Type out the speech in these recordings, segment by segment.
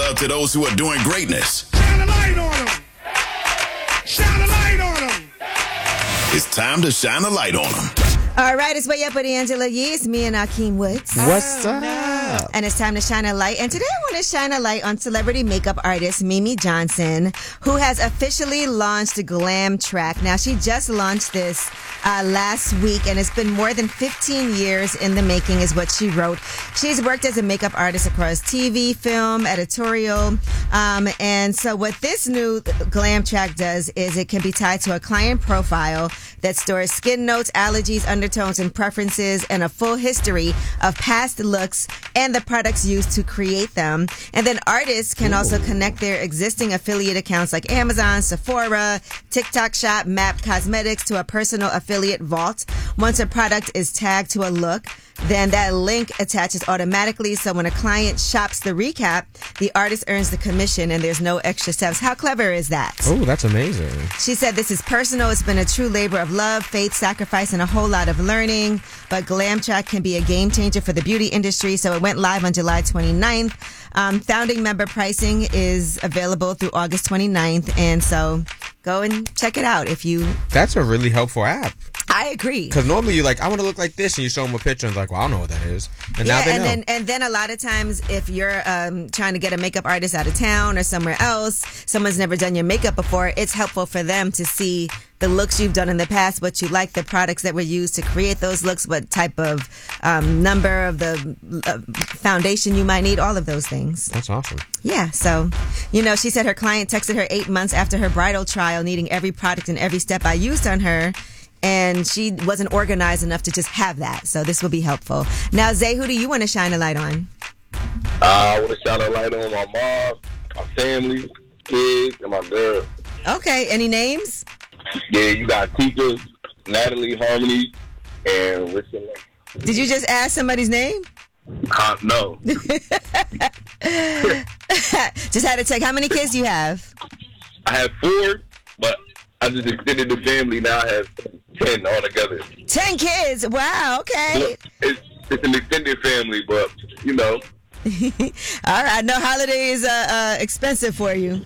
out to those who are doing greatness. Shine a light on them. Shine a light on them. It's time to shine a light on them. All right, it's Way Up with Angela Yee. It's me and Akeem Woods. What's up? And it's time to shine a light. And today I want to shine a light on celebrity makeup artist Mimi Johnson, who has officially launched Glam Track. Now, she just launched this last week, and it's been more than 15 years in the making, is what she wrote. She's worked as a makeup artist across TV, film, editorial. And so what this new Glam Track does is it can be tied to a client profile that stores skin notes, allergies, undertones, and preferences, and a full history of past looks and the products used to create them. And then artists can also connect their existing affiliate accounts like Amazon, Sephora, TikTok Shop, MAP Cosmetics to a personal affiliate vault. Once a product is tagged to a look, then that link attaches automatically. So when a client shops the recap, the artist earns the commission and there's no extra steps. How clever is that? Oh, that's amazing. She said this is personal. It's been a true labor of love, faith, sacrifice, and a whole lot of learning. But Glam Track can be a game changer for the beauty industry. So it went live on July 29th. Founding member pricing is available through August 29th. And so go and check it out if you... That's a really helpful app. I agree. Because normally you're like, I want to look like this, and you show them a picture and it's like, well, I don't know what that is. And now they know. And then a lot of times if you're trying to get a makeup artist out of town or somewhere else, someone's never done your makeup before, it's helpful for them to see the looks you've done in the past, what you like, the products that were used to create those looks, what type of number of the foundation you might need, all of those things. That's awesome. Yeah, so, she said her client texted her 8 months after her bridal trial, needing every product and every step I used on her. And she wasn't organized enough to just have that. So this will be helpful. Now, Zay, who do you want to shine a light on? I want to shine a light on my mom, my family, kids, and my girl. Okay. Any names? Yeah, you got Tika, Natalie, Harmony, and what's your name? Did you just ask somebody's name? No. Just had to check. How many kids do you have? I have 4, but I just extended the family. Now I have 10 altogether. 10 kids. Wow. Okay. It's an extended family, but, All right. I know holiday is expensive for you.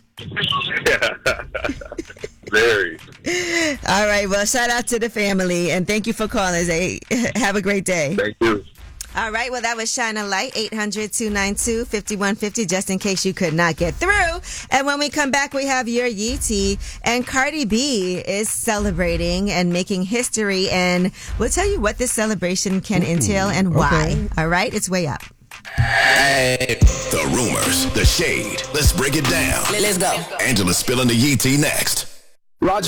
Very. All right. Well, shout out to the family, and thank you for calling, Zay. Have a great day. Thank you. All right, well, that was Shine a Light, 800-292-5150, just in case you could not get through. And when we come back, we have your Yeetie. And Cardi B is celebrating and making history. And we'll tell you what this celebration can entail and why. Okay. All right, it's Way Up. Hey. The rumors, the shade. Let's break it down. Let's go. Angela's spilling the Yeetie next. Roger.